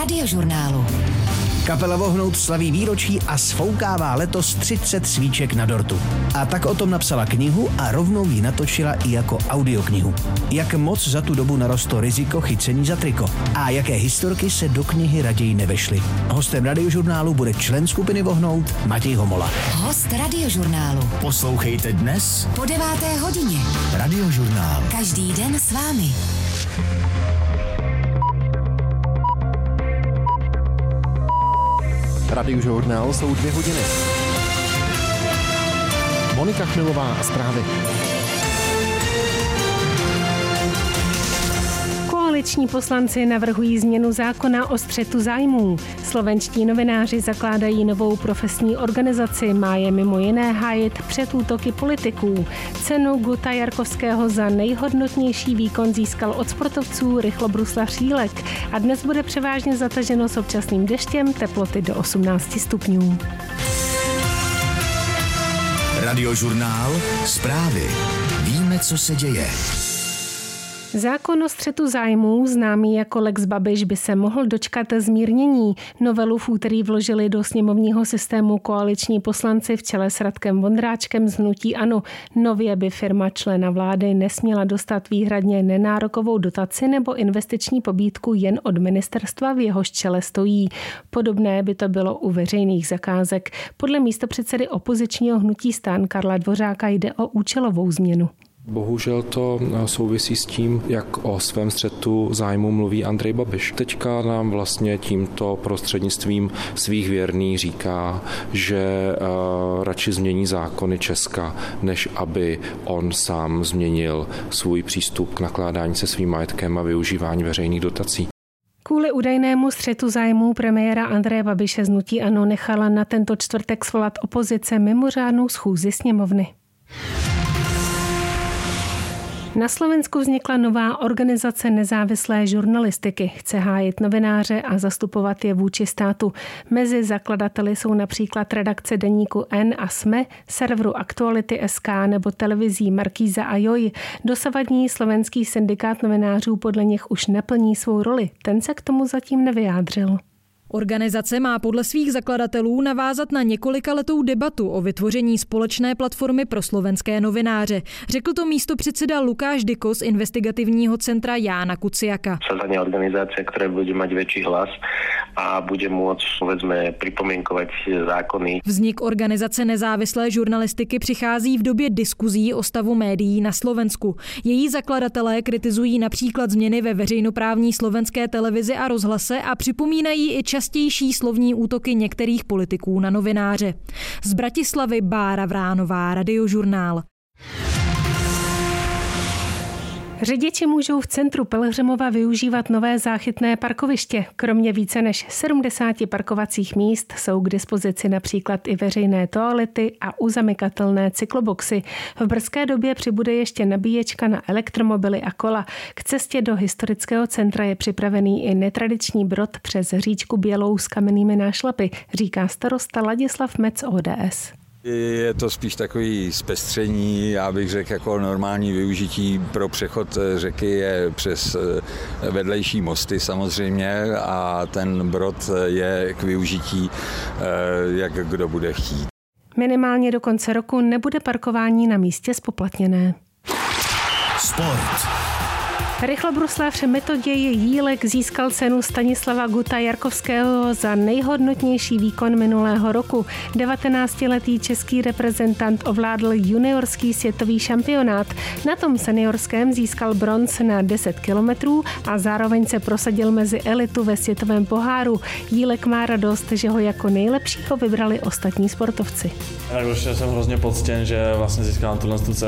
Radiožurnálu. Kapela Vohnout slaví výročí a sfoukává letos 30 svíček na dortu. A tak o tom napsala knihu a rovnou ji natočila i jako audioknihu. Jak moc za tu dobu narostlo riziko chycení za triko a jaké historky se do knihy raději nevešly. Hostem Radiožurnálu bude člen skupiny Vohnout Matěj Homola. Host Radiožurnálu. Poslouchejte dnes Po 9. hodině. Radiožurnál. Každý den s vámi. Radiožurnál jsou 2 hodiny. Monika Chmilová a zprávy. Koaliční poslanci navrhují změnu zákona o střetu zájmů. Slovenští novináři zakládají novou profesní organizaci, má je mimo jiné hájit před útoky politiků. Cenu Guta Jarkovského za nejhodnotnější výkon získal od sportovců rychlobruslař Jílek a dnes bude převážně zataženo s občasným deštěm, teploty do 18 stupňů. Radiožurnál. Zprávy. Víme, co se děje. Zákon o střetu zájmů, známý jako Lex Babiš, by se mohl dočkat zmírnění. Novelu v úterý vložili do sněmovního systému koaliční poslanci v čele s Radkem Vondráčkem z hnutí ANO. Nově by firma člena vlády nesměla dostat výhradně nenárokovou dotaci nebo investiční pobídku jen od ministerstva, v jehož čele stojí. Podobné by to bylo u veřejných zakázek. Podle místopředsedy opozičního hnutí STAN Karla Dvořáka jde o účelovou změnu. Bohužel to souvisí s tím, jak o svém střetu zájmu mluví Andrej Babiš. Teďka nám vlastně tímto prostřednictvím svých věrných říká, že radši změní zákony Česka, než aby on sám změnil svůj přístup k nakládání se svým majetkem a využívání veřejných dotací. Kvůli údajnému střetu zájmů premiéra Andreje Babiše z hnutí ANO nechala na tento čtvrtek svolat opozice mimořádnou schůzi sněmovny. Na Slovensku vznikla nová organizace nezávislé žurnalistiky. Chce hájit novináře a zastupovat je vůči státu. Mezi zakladateli jsou například redakce deníku N a SME, serveru Aktuality.sk nebo televizí Markíza a Joj. Dosavadní slovenský syndikát novinářů podle nich už neplní svou roli. Ten se k tomu zatím nevyjádřil. Organizace má podle svých zakladatelů navázat na několikaletou debatu o vytvoření společné platformy pro slovenské novináře. Řekl to místopředseda Lukáš Dyko z investigativního centra Jána Kuciaka. Sazanie organizácie, ktorá bude mať väčší hlas a bude môcť, povedzme, pripomienkovať zákony. Vznik organizace nezávislé žurnalistiky přichází v době diskuzí o stavu médií na Slovensku. Její zakladatelé kritizují například změny ve veřejnoprávní slovenské televizi a rozhlase a připomínají i častější slovní útoky některých politiků na novináře. Z Bratislavy Bára Vránová, Radiožurnál. Řidiči můžou v centru Pelhřimova využívat nové záchytné parkoviště. Kromě více než 70 parkovacích míst jsou k dispozici například i veřejné toalety a uzamykatelné cykloboxy. V brzké době přibude ještě nabíječka na elektromobily a kola. K cestě do historického centra je připravený i netradiční brod přes říčku Bělou s kamennými nášlapy, říká starosta Ladislav Mec ODS. Je to spíš takový zpestření, já bych řekl, jako normální využití pro přechod řeky je přes vedlejší mosty samozřejmě a ten brod je k využití, jak kdo bude chtít. Minimálně do konce roku nebude parkování na místě zpoplatněné. Sport. Rychlobruslař Metoděj Jílek získal cenu Stanislava Guta Jarkovského za nejhodnotnější výkon minulého roku. 19letý český reprezentant ovládl juniorský světový šampionát. Na tom seniorském získal bronz na 10 kilometrů a zároveň se prosadil mezi elitu ve světovém poháru. Jílek má radost, že ho jako nejlepšího vybrali ostatní sportovci. Už jsem hrozně poctěn, že vlastně získal tuhle cenu.